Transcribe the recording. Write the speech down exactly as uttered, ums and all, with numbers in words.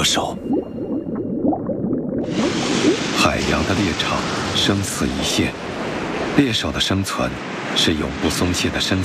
手。海洋的猎场，生死一线，猎手的生存是永不松懈的生